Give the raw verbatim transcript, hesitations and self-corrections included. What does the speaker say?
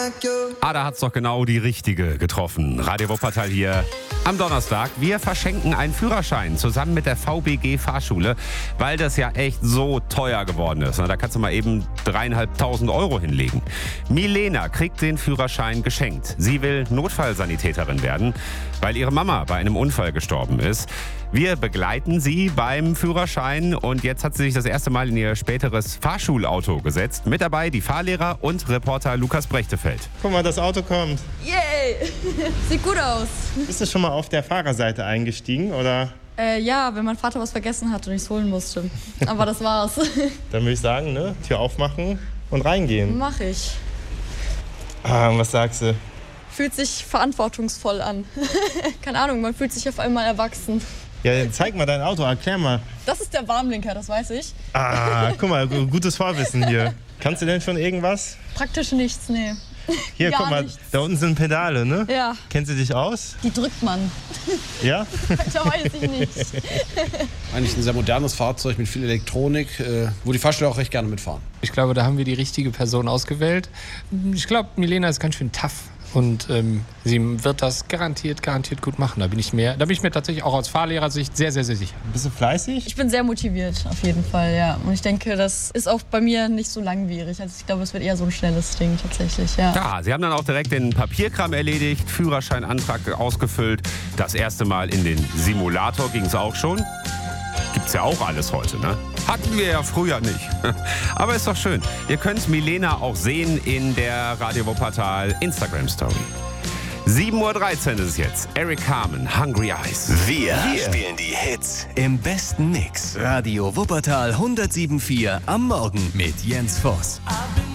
Ah, da hat's doch genau die richtige getroffen. Radio Wuppertal hier am Donnerstag. Wir verschenken einen Führerschein zusammen mit der V B G Fahrschule, weil das ja echt so teuer geworden ist. Da kannst du mal eben dreieinhalbtausend Euro hinlegen. Milena kriegt den Führerschein geschenkt. Sie will Notfallsanitäterin werden, weil ihre Mama bei einem Unfall gestorben ist. Wir begleiten sie beim Führerschein und jetzt hat sie sich das erste Mal in ihr späteres Fahrschulauto gesetzt. Mit dabei die Fahrlehrer und Reporter Lukas Brechtefeld. Guck mal, das Auto kommt. Yay! Sieht gut aus. Bist du schon mal auf der Fahrerseite eingestiegen, oder? Äh, ja, wenn mein Vater was vergessen hat und ich es holen musste. Aber das war's. Dann würde ich sagen, ne? Tür aufmachen und reingehen. Mach ich. Ah, was sagst du? Fühlt sich verantwortungsvoll an. Keine Ahnung, man fühlt sich auf einmal erwachsen. Ja, dann zeig mal dein Auto, erklär mal. Das ist der Warnblinker, das weiß ich. Ah, guck mal, gutes Vorwissen hier. Kannst du denn schon irgendwas? Praktisch nichts, nee. Hier, Gar guck mal, nichts. da unten sind Pedale, ne? Ja. Kennst du dich aus? Die drückt man. Ja? Da weiß ich nicht. Eigentlich ein sehr modernes Fahrzeug mit viel Elektronik, äh, wo die Fahrschüler auch recht gerne mitfahren. Ich glaube, da haben wir die richtige Person ausgewählt. Ich glaube, Milena ist ganz schön tough. Und ähm, sie wird das garantiert, garantiert gut machen. Da bin ich mir, da bin ich mir tatsächlich auch aus Fahrlehrersicht sehr, sehr, sehr sicher. Bist du fleißig? Ich bin sehr motiviert, auf jeden Fall, ja. Und ich denke, das ist auch bei mir nicht so langwierig. Also ich glaube, es wird eher so ein schnelles Ding tatsächlich, ja. Ja, sie haben dann auch direkt den Papierkram erledigt, Führerscheinantrag ausgefüllt. Das erste Mal in den Simulator ging es auch schon. Gibt's ja auch alles heute, ne? Hatten wir ja früher nicht. Aber ist doch schön. Ihr könnt Milena auch sehen in der Radio Wuppertal Instagram-Story. sieben Uhr dreizehn ist es jetzt. Eric Carmen, Hungry Eyes. Wir, Wir spielen die Hits im besten Mix. Radio Wuppertal hundertsieben Komma vier am Morgen mit Jens Voss. I've been